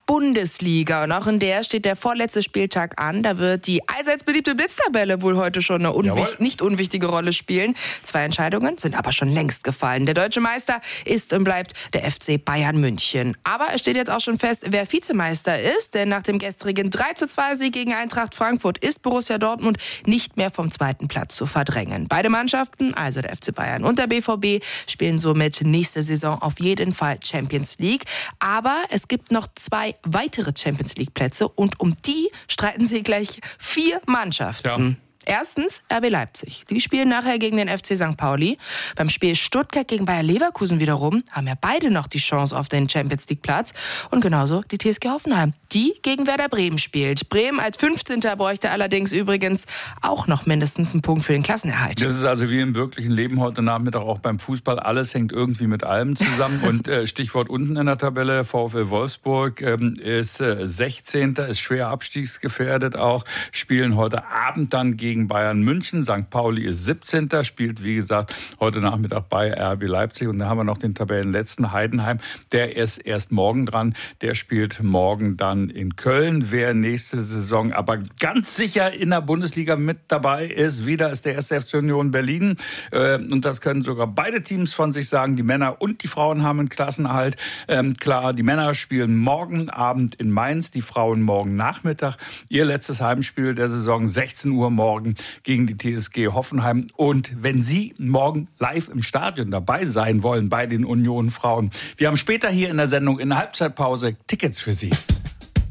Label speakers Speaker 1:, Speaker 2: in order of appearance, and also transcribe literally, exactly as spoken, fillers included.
Speaker 1: Bundesliga. Und auch in der steht der vorletzte Spieltag an. Da wird die allseits beliebte Blitztabelle wohl heute schon eine unwicht- nicht unwichtige Rolle spielen. Zwei Entscheidungen sind aber schon längst gefallen. Der deutsche Meister ist und bleibt der F C Bayern München. Aber es steht jetzt auch schon fest, wer Vizemeister ist. Denn nach dem gestrigen drei zu zwei Sieg gegen Eintracht Frankfurt ist Borussia Dortmund nicht mehr vom zweiten Platz zu verdrängen. Beide Mannschaften, also der F C Bayern und der B V B, spielen somit nächste Saison auf jeden Fall Champions League. Aber es gibt noch zwei weitere Champions League Plätze und um die streiten sich gleich vier Mannschaften.
Speaker 2: Ja.
Speaker 1: Erstens R B Leipzig. Die spielen nachher gegen den F C Sankt Pauli. Beim Spiel Stuttgart gegen Bayer Leverkusen wiederum haben ja beide noch die Chance auf den Champions League Platz. Und genauso die T S G Hoffenheim, die gegen Werder Bremen spielt. Bremen als fünfzehnter bräuchte allerdings übrigens auch noch mindestens einen Punkt für den Klassenerhalt.
Speaker 2: Das ist also wie im wirklichen Leben heute Nachmittag auch beim Fußball. Alles hängt irgendwie mit allem zusammen. Und äh, Stichwort unten in der Tabelle, VfL Wolfsburg ähm, ist äh, sechzehnter, ist schwer abstiegsgefährdet auch, spielen heute Abend dann gegen Bayern München. Sankt Pauli ist siebzehnter, spielt wie gesagt heute Nachmittag bei R B Leipzig. Und da haben wir noch den Tabellenletzten Heidenheim. Der ist erst morgen dran. Der spielt morgen dann in Köln. Wer nächste Saison aber ganz sicher in der Bundesliga mit dabei ist, wieder ist der erste F C Union Berlin. Und das können sogar beide Teams von sich sagen. Die Männer und die Frauen haben einen Klassenerhalt. Klar, die Männer spielen morgen Abend in Mainz, die Frauen morgen Nachmittag. Ihr letztes Heimspiel der Saison, sechzehn Uhr morgen gegen die T S G Hoffenheim. Und wenn Sie morgen live im Stadion dabei sein wollen bei den Union Frauen, wir haben später hier in der Sendung in der Halbzeitpause Tickets für Sie.